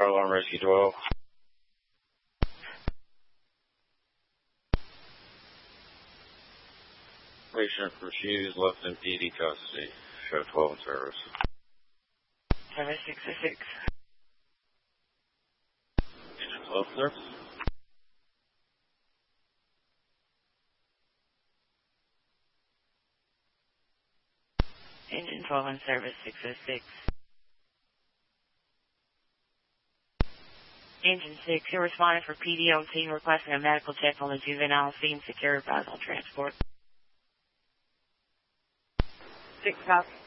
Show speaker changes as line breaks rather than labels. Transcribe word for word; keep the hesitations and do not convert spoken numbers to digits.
Fire alarm rescue twelve. Patient refused, left in P D custody. Show twelve in service.
Service six oh six.
Agent twelve service.
Engine twelve in service six oh six. Engine six, you're responding for P D on scene requesting a medical check on the juvenile scene. Secure advisal transport.
six copy.